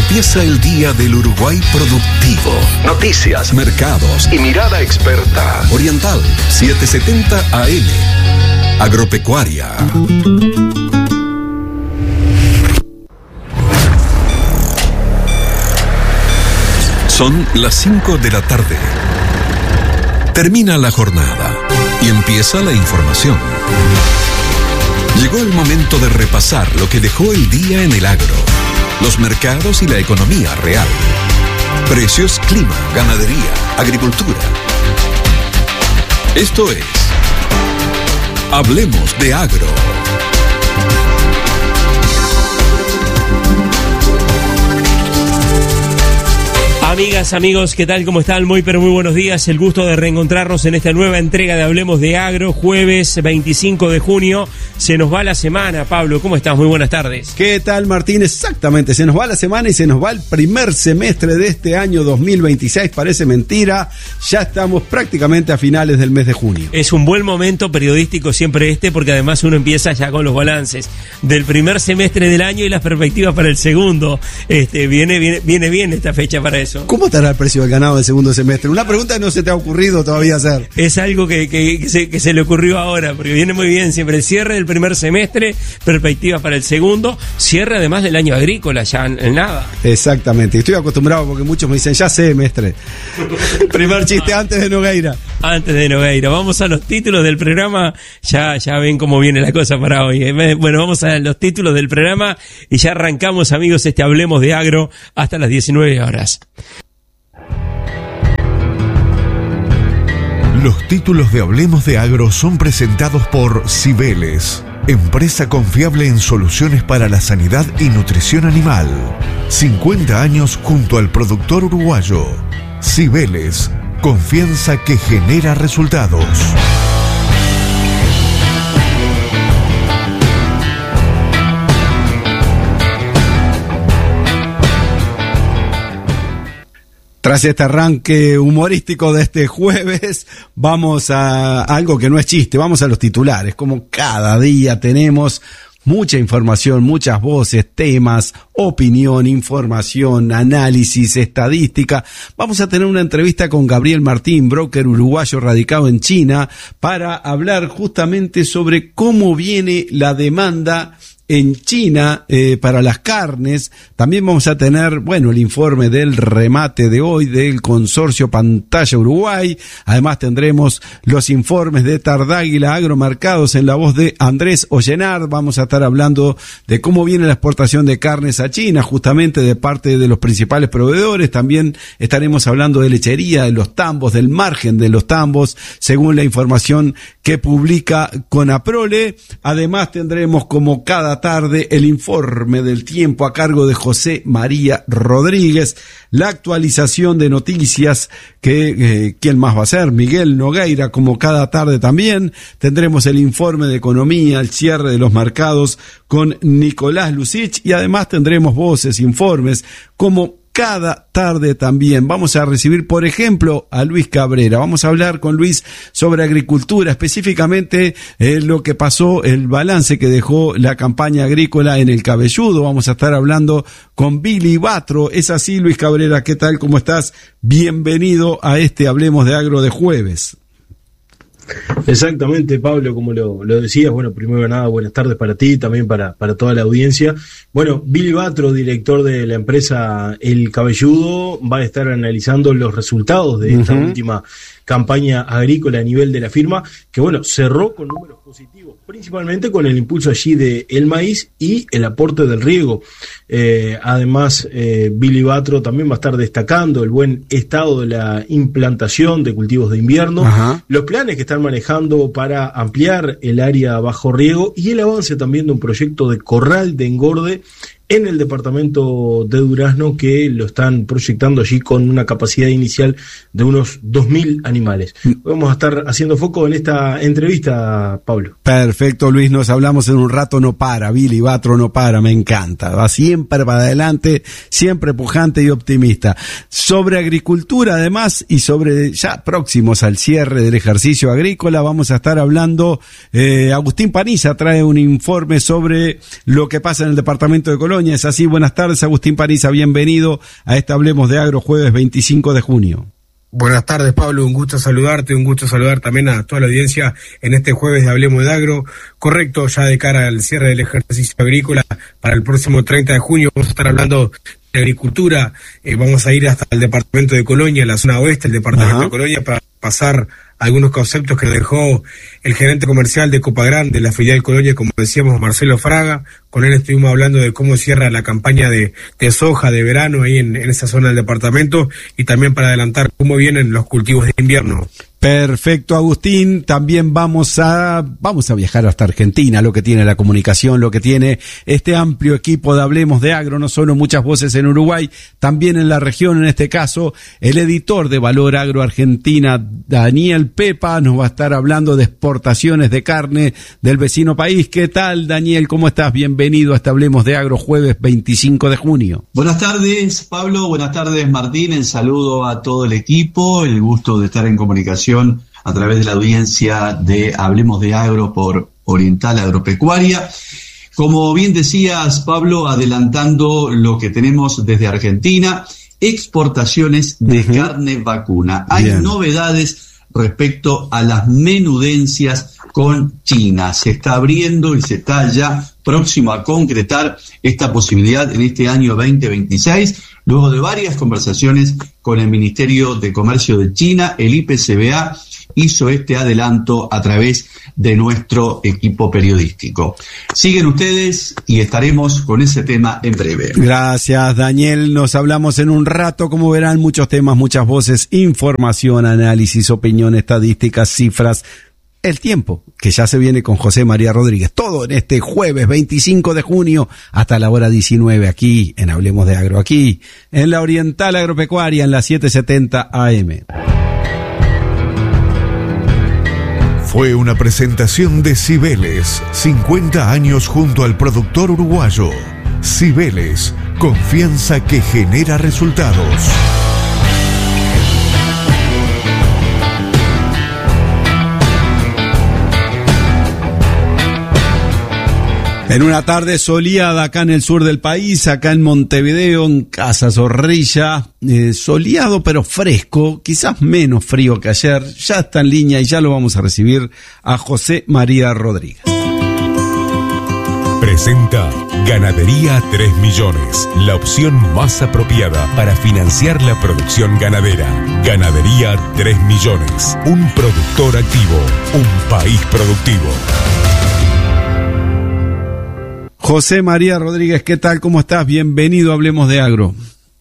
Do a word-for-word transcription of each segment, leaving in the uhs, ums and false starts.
Empieza el día del Uruguay productivo. Noticias, mercados y mirada experta. Oriental setecientos setenta A M. Agropecuaria. Son las cinco de la tarde. Termina la jornada y empieza la información. Llegó el momento de repasar lo que dejó el día en el agro, los mercados y la economía real. Precios, clima, ganadería, agricultura. Esto es Hablemos de Agro. Amigas, amigos, ¿qué tal? ¿Cómo están? Muy, pero muy buenos días. El gusto de reencontrarnos en esta nueva entrega de Hablemos de Agro, jueves veinticinco de junio. Se nos va la semana, Pablo. ¿Cómo estás? Muy buenas tardes. ¿Qué tal, Martín? Exactamente, se nos va la semana y se nos va el primer semestre de este año dos mil veintiséis. Parece mentira, ya estamos prácticamente a finales del mes de junio. Es un buen momento periodístico siempre este, porque además uno empieza ya con los balances del primer semestre del año y las perspectivas para el segundo. Este, viene, viene, viene bien esta fecha para eso. ¿Cómo estará el precio del ganado del segundo semestre? Una pregunta que no se te ha ocurrido todavía hacer. Es algo que, que, que, se, que se le ocurrió ahora, porque viene muy bien siempre el cierre del primer semestre, perspectivas para el segundo, cierre además del año agrícola, ya en, en nada. Exactamente, estoy acostumbrado porque muchos me dicen, ya sé, mestre. Primer chiste antes de Nogueira. Antes de Nogueira. Vamos a los títulos del programa, ya, ya ven cómo viene la cosa para hoy. Bueno, vamos a los títulos del programa y ya arrancamos, amigos, este Hablemos de Agro hasta las diecinueve horas. Los títulos de Hablemos de Agro son presentados por Cibeles, empresa confiable en soluciones para la sanidad y nutrición animal. cincuenta años junto al productor uruguayo. Cibeles, confianza que genera resultados. Tras este arranque humorístico de este jueves, vamos a algo que no es chiste, vamos a los titulares. Como cada día tenemos mucha información, muchas voces, temas, opinión, información, análisis, estadística. Vamos a tener una entrevista con Gabriel Martín, broker uruguayo radicado en China, para hablar justamente sobre cómo viene la demanda en China eh, para las carnes. También vamos a tener, bueno, el informe del remate de hoy del consorcio Pantalla Uruguay. Además tendremos los informes de Tardáguila Agromercados en la voz de Andrés Ollenard. Vamos a estar hablando de cómo viene la exportación de carnes a China, justamente de parte de los principales proveedores. También estaremos hablando de lechería, de los tambos, del margen de los tambos, según la información que publica Conaprole. Además tendremos, como cada tarde, el informe del tiempo a cargo de José María Rodríguez, la actualización de noticias que eh, ¿quién más va a ser? Miguel Nogueira, como cada tarde también. Tendremos el informe de economía, el cierre de los mercados con Nicolás Lucich, y además tendremos voces, informes, como cada tarde también. Vamos a recibir, por ejemplo, a Luis Cabrera. Vamos a hablar con Luis sobre agricultura, específicamente eh, lo que pasó, el balance que dejó la campaña agrícola en el Cabelludo. Vamos a estar hablando con Billy Batro. Es así, Luis Cabrera, ¿qué tal? ¿Cómo estás? Bienvenido a este Hablemos de Agro de jueves. Exactamente, Pablo, como lo, lo decías. Bueno, primero que nada, buenas tardes para ti, también para, para toda la audiencia. Bueno, Billy Batro, director de la empresa El Cabelludo, va a estar analizando los resultados de esta uh-huh. última campaña agrícola a nivel de la firma, que bueno, cerró con números positivos, principalmente con el impulso allí de el maíz y el aporte del riego. Eh, además, eh, Billy Batro también va a estar destacando el buen estado de la implantación de cultivos de invierno, uh-huh. los planes que están manejando para ampliar el área bajo riego y el avance también de un proyecto de corral de engorde en el departamento de Durazno, que lo están proyectando allí con una capacidad inicial de unos dos mil animales. Vamos a estar haciendo foco en esta entrevista, Pablo. Perfecto, Luis, nos hablamos en un rato. No para, Billy Batro no para, me encanta, va siempre para adelante, siempre pujante y optimista. Sobre agricultura, además, y sobre ya próximos al cierre del ejercicio agrícola, vamos a estar hablando, eh, Agustín Paniza trae un informe sobre lo que pasa en el departamento de Colón. Colonia. Es así, buenas tardes, Agustín Paniza, bienvenido a este Hablemos de Agro, jueves veinticinco de junio. Buenas tardes, Pablo, un gusto saludarte, un gusto saludar también a toda la audiencia en este jueves de Hablemos de Agro. Correcto, ya de cara al cierre del ejercicio agrícola para el próximo treinta de junio vamos a estar hablando de agricultura, eh, vamos a ir hasta el departamento de Colonia, la zona oeste del departamento Ajá. de Colonia, para pasar algunos conceptos que nos dejó el gerente comercial de Copagran, de la filial Colonia, como decíamos, Marcelo Fraga. Con él estuvimos hablando de cómo cierra la campaña de, de soja de verano ahí en, en esa zona del departamento, y también para adelantar cómo vienen los cultivos de invierno. Perfecto, Agustín. También vamos a vamos a viajar hasta Argentina, lo que tiene la comunicación, lo que tiene este amplio equipo de Hablemos de Agro, no solo muchas voces en Uruguay, también en la región, en este caso, el editor de Valor Agro Argentina, Daniel Pepa, nos va a estar hablando de exportaciones de carne del vecino país. ¿Qué tal, Daniel? ¿Cómo estás? Bienvenido a este Hablemos de Agro, jueves veinticinco de junio. Buenas tardes, Pablo. Buenas tardes, Martín. El saludo a todo el equipo. El gusto de estar en comunicación a través de la audiencia de Hablemos de Agro por Oriental Agropecuaria. Como bien decías, Pablo, adelantando lo que tenemos desde Argentina, exportaciones de uh-huh. carne vacuna. Hay Bien. novedades respecto a las menudencias con China. Se está abriendo y se está ya próximo a concretar esta posibilidad en este año veinte veintiséis, luego de varias conversaciones con el Ministerio de Comercio de China. El I P C B A hizo este adelanto a través de nuestro equipo periodístico. Siguen ustedes y estaremos con ese tema en breve. Gracias, Daniel. Nos hablamos en un rato. Como verán, muchos temas, muchas voces, información, análisis, opinión, estadísticas, cifras. El tiempo, que ya se viene con José María Rodríguez. Todo en este jueves veinticinco de junio hasta la hora diecinueve, aquí en Hablemos de Agro, aquí en la Oriental Agropecuaria, en la setecientos setenta A M. Fue una presentación de Cibeles, cincuenta años junto al productor uruguayo. Cibeles, confianza que genera resultados. En una tarde soleada acá en el sur del país, acá en Montevideo, en Casa Zorrilla, eh, soleado pero fresco, quizás menos frío que ayer. Ya está en línea y ya lo vamos a recibir a José María Rodríguez. Presenta Ganadería tres millones, la opción más apropiada para financiar la producción ganadera. Ganadería tres millones, un productor activo, un país productivo. José María Rodríguez, ¿qué tal? ¿Cómo estás? Bienvenido a Hablemos de Agro.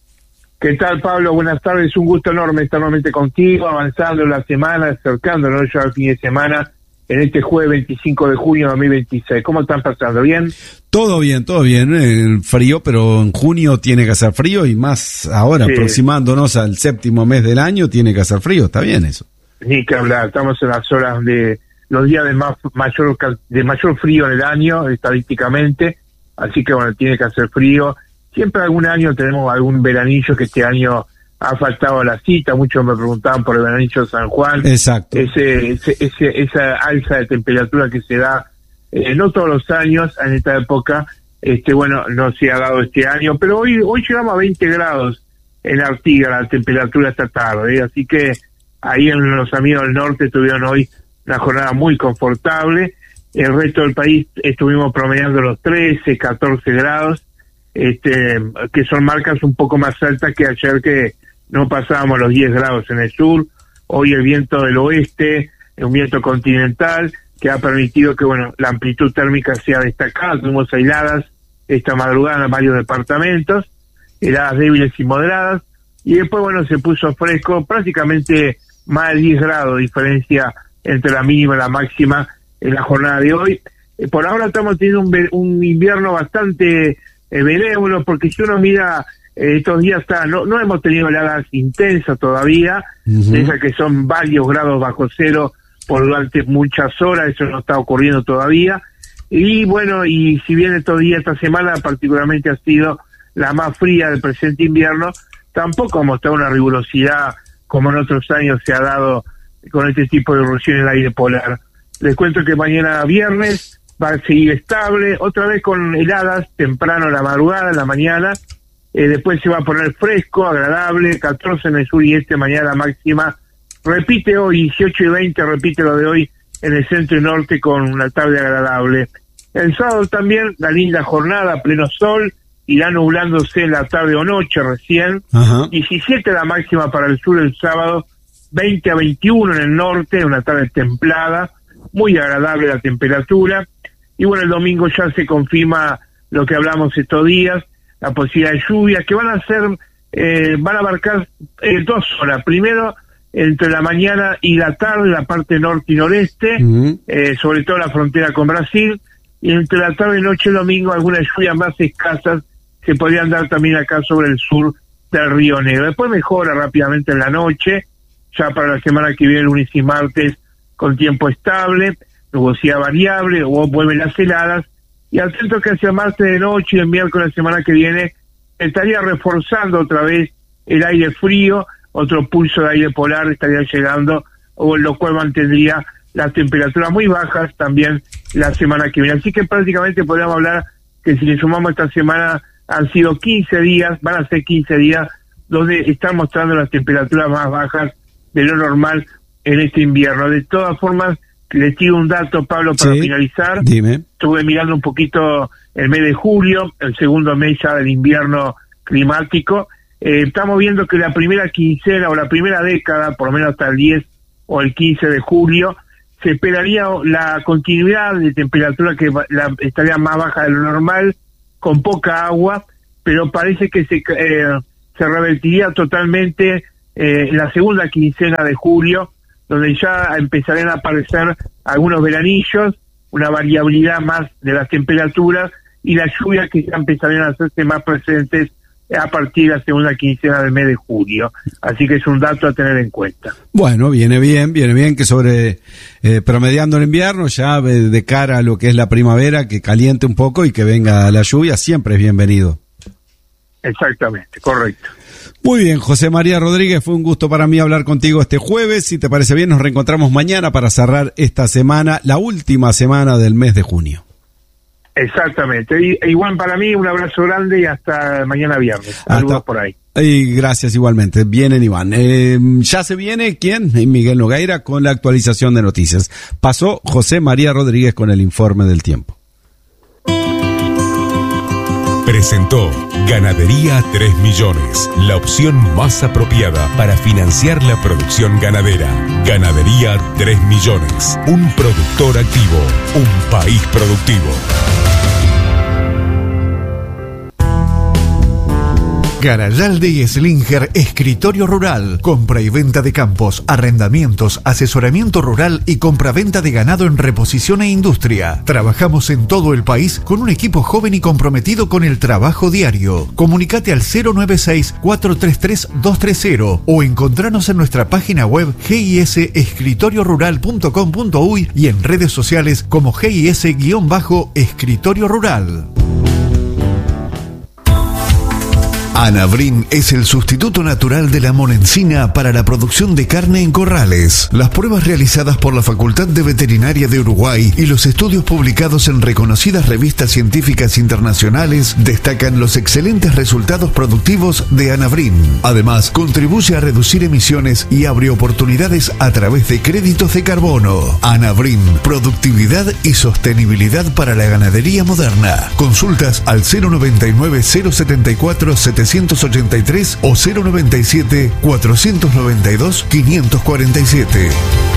¿Qué tal, Pablo? Buenas tardes, un gusto enorme estar nuevamente contigo, avanzando la semana, acercándonos ya al fin de semana, en este jueves veinticinco de junio de dos mil veintiséis. ¿Cómo están pasando? ¿Bien? Todo bien, todo bien. El frío, pero en junio tiene que hacer frío, y más ahora, sí, aproximándonos al séptimo mes del año, tiene que hacer frío. ¿Está bien eso? Ni que hablar, estamos en las horas de los días de más mayor de mayor frío en el año, estadísticamente, así que bueno, tiene que hacer frío. Siempre algún año tenemos algún veranillo, que este año ha faltado a la cita. Muchos me preguntaban por el veranillo de San Juan. Exacto. Ese, ese, ese, esa alza de temperatura que se da, eh, no todos los años en esta época, este bueno, no se ha dado este año, pero hoy hoy llegamos a veinte grados en Artigas, la temperatura esta tarde, ¿eh? Así que ahí en los amigos del norte tuvieron hoy una jornada muy confortable. El resto del país estuvimos promediando los trece, catorce grados, este, que son marcas un poco más altas que ayer, que no pasábamos los diez grados en el sur. Hoy el viento del oeste, un viento continental, que ha permitido que, bueno, la amplitud térmica sea destacada. Tuvimos heladas esta madrugada en varios departamentos, heladas débiles y moderadas, y después, bueno, se puso fresco, prácticamente más de diez grados diferencia entre la mínima y la máxima en la jornada de hoy. Eh, por ahora estamos teniendo un, un invierno bastante eh, benévolo, porque si uno mira eh, estos días, está no, no hemos tenido heladas intensas todavía, uh-huh. de esas que son varios grados bajo cero por durante muchas horas. Eso no está ocurriendo todavía. Y bueno, y si bien estos días, esta semana particularmente ha sido la más fría del presente invierno, tampoco hemos tenido una rigurosidad como en otros años se ha dado con este tipo de erupción en el aire polar. Les cuento que mañana viernes va a seguir estable, otra vez con heladas temprano en la madrugada, en la mañana, eh, después se va a poner fresco, agradable, catorce en el sur y este, mañana máxima, repite hoy, dieciocho y veinte, repite lo de hoy en el centro y norte con una tarde agradable. El sábado también, la linda jornada, pleno sol, irá nublándose en la tarde o noche recién, Ajá. diecisiete la máxima para el sur el sábado, veinte a veintiuno en el norte, una tarde templada, muy agradable la temperatura. Y bueno, el domingo ya se confirma lo que hablamos estos días, la posibilidad de lluvias, que van a ser, eh, van a abarcar eh, dos horas. Primero, entre la mañana y la tarde, la parte norte y noreste, uh-huh. eh, sobre todo la frontera con Brasil, y entre la tarde y noche el domingo, algunas lluvias más escasas se podrían dar también acá sobre el sur del Río Negro. Después mejora rápidamente en la noche, ya para la semana que viene, lunes y martes, con tiempo estable, nubosidad variable, o vuelven las heladas, y atento que hacia martes de noche y el miércoles la semana que viene estaría reforzando otra vez el aire frío, otro pulso de aire polar estaría llegando, o lo cual mantendría las temperaturas muy bajas también la semana que viene. Así que prácticamente podríamos hablar que si le sumamos esta semana han sido quince días, van a ser quince días, donde están mostrando las temperaturas más bajas de lo normal en este invierno. De todas formas, les tiro un dato, Pablo, para sí, finalizar. Dime. Estuve mirando un poquito el mes de julio, el segundo mes ya del invierno climático. Eh, estamos viendo que la primera quincena o la primera década, por lo menos hasta el diez o el quince de julio, se esperaría la continuidad de temperatura que la, estaría más baja de lo normal, con poca agua, pero parece que se, eh, se revertiría totalmente eh, en la segunda quincena de julio, donde ya empezarían a aparecer algunos veranillos, una variabilidad más de las temperaturas y las lluvias que ya empezarían a hacerse más presentes a partir de la segunda quincena del mes de julio. Así que es un dato a tener en cuenta. Bueno, viene bien, viene bien que sobre eh, promediando el invierno, ya de, de cara a lo que es la primavera, que caliente un poco y que venga la lluvia, siempre es bienvenido. Exactamente, correcto. Muy bien, José María Rodríguez, fue un gusto para mí hablar contigo este jueves. Si te parece bien, nos reencontramos mañana para cerrar esta semana, la última semana del mes de junio. Exactamente. Y, igual para mí, un abrazo grande y hasta mañana viernes. Saludos hasta por ahí. Y gracias igualmente. Vienen y van. Eh, ya se viene, ¿quién? Miguel Nogueira con la actualización de noticias. Pasó José María Rodríguez con el informe del tiempo. Presentó Ganadería tres millones, la opción más apropiada para financiar la producción ganadera. Ganadería tres millones, un productor activo, un país productivo. Garayalde y Slinger, escritorio rural, compra y venta de campos, arrendamientos, asesoramiento rural y compra-venta de ganado en reposición e industria. Trabajamos en todo el país con un equipo joven y comprometido con el trabajo diario. Comunicate al cero nueve seis, cuatro tres tres, dos tres cero o encontranos en nuestra página web g i s escritorio rural punto com punto u y en redes sociales como G I S-Escritorio Rural. Anavrin es el sustituto natural de la monencina para la producción de carne en corrales. Las pruebas realizadas por la Facultad de Veterinaria de Uruguay y los estudios publicados en reconocidas revistas científicas internacionales destacan los excelentes resultados productivos de Anavrin. Además, contribuye a reducir emisiones y abre oportunidades a través de créditos de carbono. Anavrin, productividad y sostenibilidad para la ganadería moderna. Consultas al cero noventa y nueve, cero setenta y cuatro, setecientos ochenta y tres o cero noventa y siete, cuatrocientos noventa y dos, quinientos cuarenta y siete.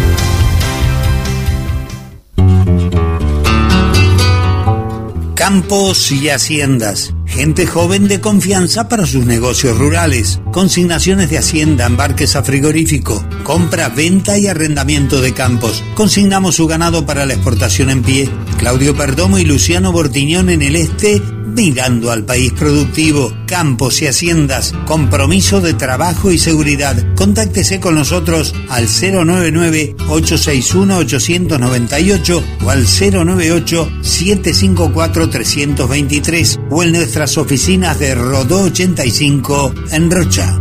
Campos y haciendas. Gente joven de confianza para sus negocios rurales. Consignaciones de hacienda, embarques a frigorífico, compra, venta y arrendamiento de campos. Consignamos su ganado para la exportación en pie. Claudio Perdomo y Luciano Bortiñón en el este, mirando al país productivo. Campos y haciendas. Compromiso de trabajo y seguridad. Contáctese con nosotros al cero noventa y nueve, ocho seis uno, ocho nueve ocho o al cero noventa y ocho, siete cinco cuatro, tres dos tres o en nuestra oficinas de Rodó ochenta y cinco en Rocha.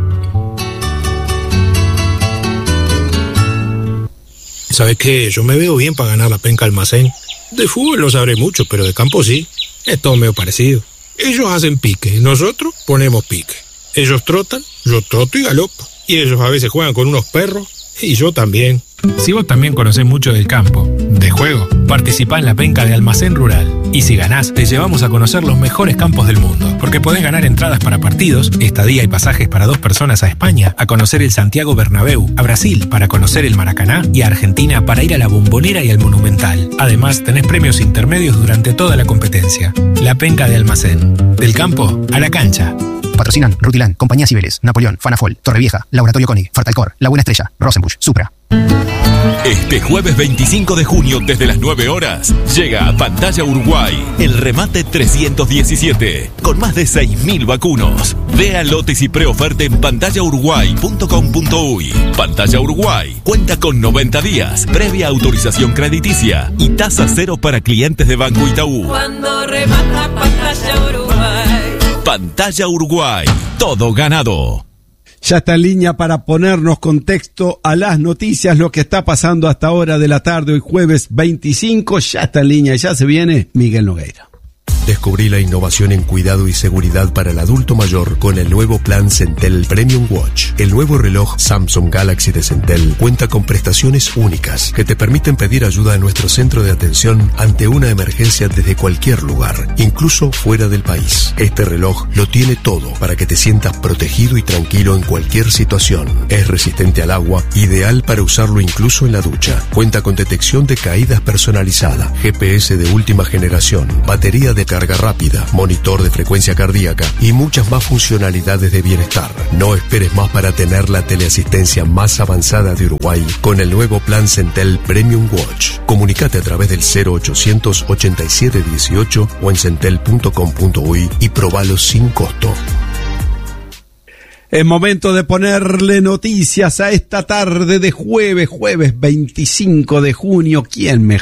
¿Sabes qué? Yo me veo bien para ganar la penca almacén. De fútbol no sabré mucho, pero de campo sí. Es todo medio parecido. Ellos hacen pique, nosotros ponemos pique. Ellos trotan, yo troto y galopo. Y ellos a veces juegan con unos perros, y yo también. Si vos también conocés mucho del campo, de juego, participá en la penca de Almacén Rural. Y si ganás, te llevamos a conocer los mejores campos del mundo. Porque podés ganar entradas para partidos, estadía y pasajes para dos personas a España, a conocer el Santiago Bernabéu, a Brasil para conocer el Maracaná y a Argentina para ir a la Bombonera y al Monumental. Además, tenés premios intermedios durante toda la competencia. La penca de Almacén. Del campo a la cancha. Patrocinan Rutilan, Compañía Cibeles, Napoleón, Fanafol, Torrevieja, Laboratorio Koenig, Fartalcor, La Buena Estrella, Rosenbusch, Supra. Este jueves veinticinco de junio desde las nueve horas llega a Pantalla Uruguay el remate trescientos diecisiete con más de seis mil vacunos. Vea lotes y preoferta en pantalla uruguay punto com punto uy. Pantalla Uruguay cuenta con noventa días, previa autorización crediticia y tasa cero para clientes de Banco Itaú. Cuando remata Pantalla Uruguay. Pantalla Uruguay, todo ganado. Ya está en línea para ponernos contexto a las noticias, lo que está pasando hasta ahora de la tarde, hoy jueves veinticinco, ya está en línea y ya se viene Miguel Nogueira. Descubrí la innovación en cuidado y seguridad para el adulto mayor con el nuevo plan Centel Premium Watch. El nuevo reloj Samsung Galaxy de Centel cuenta con prestaciones únicas que te permiten pedir ayuda a nuestro centro de atención ante una emergencia desde cualquier lugar, incluso fuera del país. Este reloj lo tiene todo para que te sientas protegido y tranquilo en cualquier situación. Es resistente al agua, ideal para usarlo incluso en la ducha. Cuenta con detección de caídas personalizada, G P S de última generación, batería de carga rápida, monitor de frecuencia cardíaca y muchas más funcionalidades de bienestar. No esperes más para tener la teleasistencia más avanzada de Uruguay con el nuevo plan Centel Premium Watch. Comunicate a través del cero ochocientos ochenta y siete dieciocho o en centel punto com punto uy y probalo sin costo. Es momento de ponerle noticias a esta tarde de jueves, jueves veinticinco de junio. ¿Quién mejor?